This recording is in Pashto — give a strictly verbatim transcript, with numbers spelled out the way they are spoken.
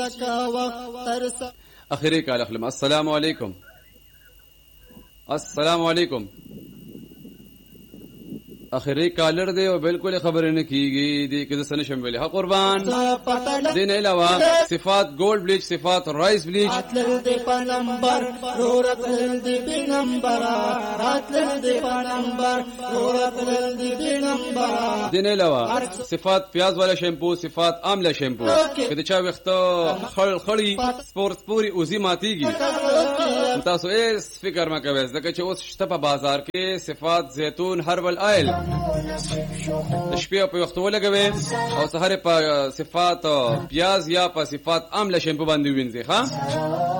اخیری کال اخلم. السلام علیکم. السلام علیکم. اخیری کالر دی او بالکل خبر نه کیږي دی کده سن شمول ها قربان دین علاوه صفات گولڈ بلیچ صفات رائس بلیچ اتل دی په نمبر رورتل دی په نمبر اتل دی په نمبر رورتل دی په نمبر دین علاوه صفات پیاز والا شیمپو صفات آمله شیمپو کده چا وخته خړ خړی سپور سپوري اوزی ماتیږي تاسو یې فکر ما کوي ځکه چې اوس شته په بازار کې صفات زیتون هربل آیل شپې په وخت ولګوي او سحر په صفات پیاز یا په صفات آمله شیمپو باندې وینځي ها